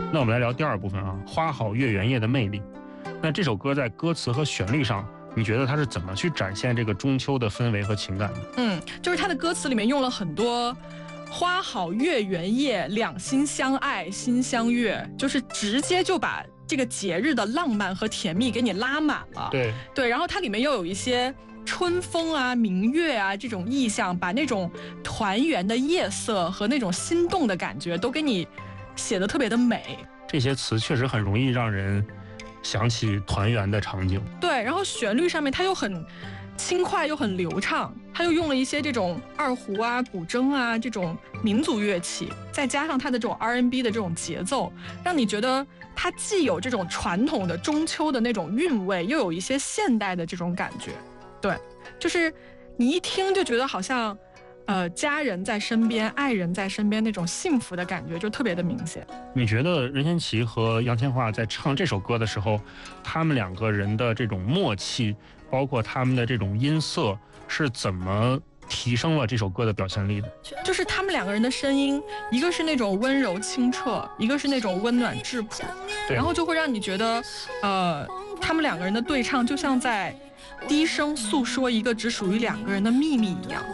那我们来聊第二部分啊，花好月圆夜的魅力。那这首歌在歌词和旋律上，你觉得它是怎么去展现这个中秋的氛围和情感的？ 就是它的歌词里面用了很多花好月圆夜，两心相爱心相悦，就是直接就把这个节日的浪漫和甜蜜给你拉满了。对，然后它里面又有一些春风啊、明月啊这种意象，把那种团圆的夜色和那种心动的感觉都给你写得特别的美。 这些词确实很容易让人想起团圆的场景。 对，然后旋律上面它又很轻快又很流畅，它又用了一些这种二胡啊、古筝啊这种民族乐器，再加上它的这种 R&B 的这种节奏，让你觉得它既有这种传统的中秋的那种韵味，又有一些现代的这种感觉。对，就是你一听就觉得好像家人在身边，爱人在身边那种幸福的感觉就特别的明显。 你觉得任贤齐和杨千嬅在唱这首歌的时候，他们两个人的这种默契，包括他们的这种音色，是怎么提升了这首歌的表现力的？ 就是他们两个人的声音，一个是那种温柔清澈，一个是那种温暖质朴，然后就会让你觉得他们两个人的对唱就像在低声诉说一个只属于两个人的秘密一样。